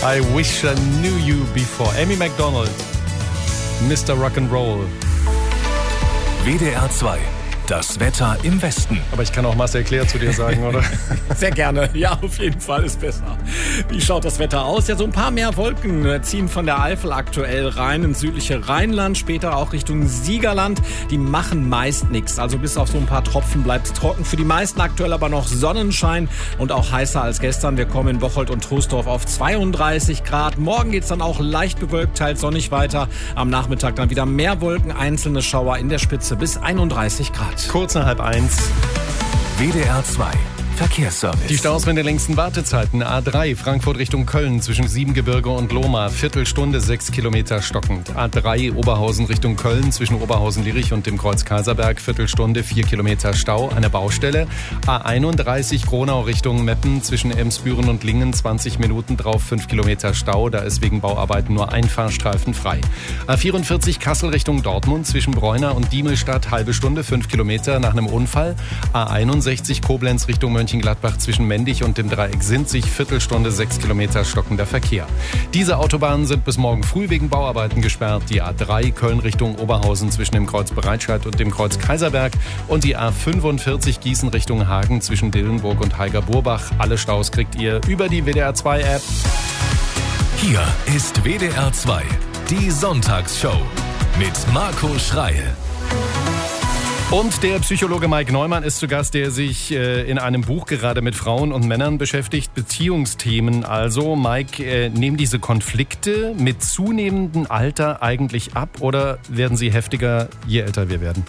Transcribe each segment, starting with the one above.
I wish I knew you before. Amy Macdonald, Mr. Rock'n'Roll. WDR 2. Das Wetter im Westen. Aber ich kann auch Marcel Claire zu dir sagen, oder? Sehr gerne. Ja, auf jeden Fall ist besser. Wie schaut das Wetter aus? Ja, so ein paar mehr Wolken ziehen von der Eifel aktuell rein ins südliche Rheinland, später auch Richtung Siegerland. Die machen meist nichts. Also bis auf so ein paar Tropfen bleibt es trocken. Für die meisten aktuell aber noch Sonnenschein und auch heißer als gestern. Wir kommen in Bocholt und Troisdorf auf 32 Grad. Morgen geht's dann auch leicht bewölkt, teils sonnig weiter. Am Nachmittag dann wieder mehr Wolken, einzelne Schauer in der Spitze bis 31 Grad. Kurz nach 12:30. WDR 2. Verkehrsservice. Die Staus mit den längsten Wartezeiten. A3 Frankfurt Richtung Köln zwischen Siebengebirge und Lohmar. Viertelstunde 6 Kilometer stockend. A3 Oberhausen Richtung Köln zwischen Oberhausen-Lierich und dem Kreuz Kaiserberg. Viertelstunde 4 Kilometer Stau. Eine Baustelle. A31 Gronau Richtung Meppen zwischen Emsbüren und Lingen. 20 Minuten drauf 5 Kilometer Stau. Da ist wegen Bauarbeiten nur ein Fahrstreifen frei. A44 Kassel Richtung Dortmund zwischen Bräuner und Diemelstadt. Halbe Stunde 5 Kilometer nach einem Unfall. A61 Koblenz Richtung Mönchengladbach zwischen Mendig und dem Dreieck Sinzig, Viertelstunde 6 Kilometer stockender Verkehr. Diese Autobahnen sind bis morgen früh wegen Bauarbeiten gesperrt. Die A3 Köln Richtung Oberhausen zwischen dem Kreuz Bereitscheid und dem Kreuz Kaiserberg und die A45 Gießen Richtung Hagen zwischen Dillenburg und Heiger-Burbach. Alle Staus kriegt ihr über die WDR 2 App. Hier ist WDR 2, die Sonntagsshow mit Marco Schreil. Und der Psychologe Mike Neumann ist zu Gast, der sich in einem Buch gerade mit Frauen und Männern beschäftigt, Beziehungsthemen. Also, Mike, nehmen diese Konflikte mit zunehmendem Alter eigentlich ab oder werden sie heftiger, je älter wir werden?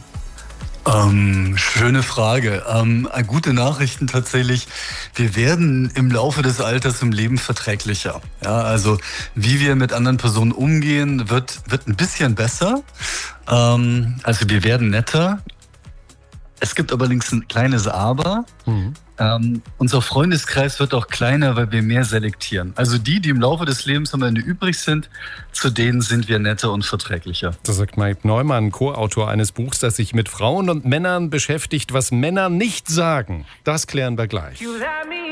Schöne Frage. Gute Nachrichten tatsächlich. Wir werden im Laufe des Alters im Leben verträglicher. Ja, also wie wir mit anderen Personen umgehen, wird ein bisschen besser. Also wir werden netter. Es gibt allerdings ein kleines Aber. Unser Freundeskreis wird auch kleiner, weil wir mehr selektieren. Also die im Laufe des Lebens am Ende übrig sind, zu denen sind wir netter und verträglicher. Das sagt Mike Neumann, Co-Autor eines Buchs, das sich mit Frauen und Männern beschäftigt. Was Männer nicht sagen, das klären wir gleich.